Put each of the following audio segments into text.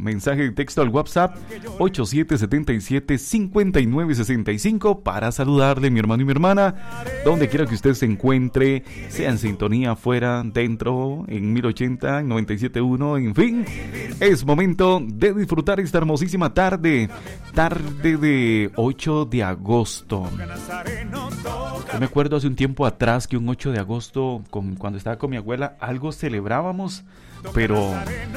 mensaje de texto al WhatsApp 8777-5965 para saludarle, mi hermano y mi hermana, donde quiera que usted se encuentre, sea en sintonía, afuera, dentro, en 1080, en 97.1, en fin. Es momento de disfrutar esta hermosísima tarde de 8 de agosto. Yo me acuerdo hace un tiempo atrás que un 8 de agosto, cuando estaba con mi abuela, algo celebrábamos, pero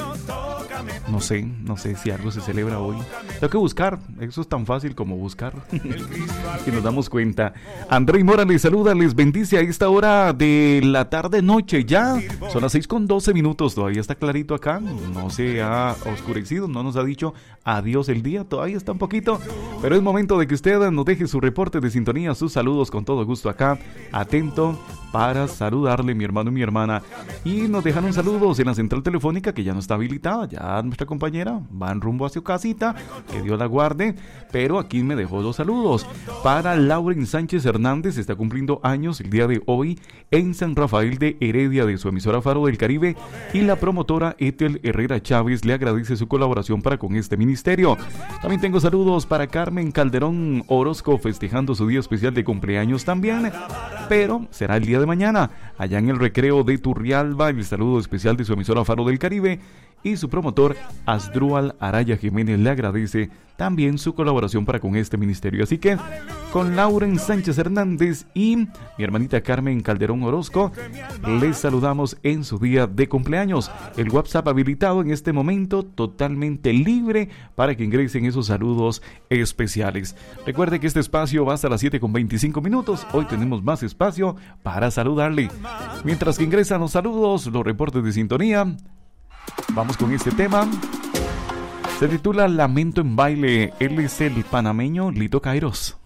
no sé si algo se celebra hoy. Tengo que buscar, eso es tan fácil como buscar y nos damos cuenta. André Mora les saluda, les bendice a esta hora de la tarde-noche. Ya son las 6:12, todavía está clarito acá, no se ha oscurecido, no nos ha dicho adiós el día, todavía está un poquito, pero es momento de que usted nos deje su reporte de sintonía, sus saludos con todo gusto acá, atento para saludarle, mi hermano y mi hermana. Y nos dejan saludos en la central telefónica que ya no está habilitada, ya nuestra compañera va en rumbo a su casita, que Dios la guarde, pero aquí me dejó los saludos. Para Lauren Sánchez Hernández, está cumpliendo años el día de hoy en San Rafael de Heredia, de su emisora Faro del Caribe, y la promotora Ethel Herrera Chávez le agradece su colaboración para con este ministerio. También tengo saludos para Carmen Calderón Orozco, festejando su día especial de cumpleaños también, pero será el día de mañana, allá en el recreo de Turrialba. El saludo especial de su emisora Faro del Caribe, y su promotor Asdrúbal Araya Jiménez le agradece también su colaboración para con este ministerio. Así que con Lauren Sánchez Hernández y mi hermanita Carmen Calderón Orozco les saludamos en su día de cumpleaños. El WhatsApp habilitado en este momento, totalmente libre para que ingresen esos saludos especiales. Recuerde que este espacio va hasta las 7:25. Hoy tenemos más espacio para saludarle. Mientras que ingresan los saludos, los reportes de sintonía, vamos con este tema. Se titula Lamento en Baile. Él es el panameño Lito Kairos.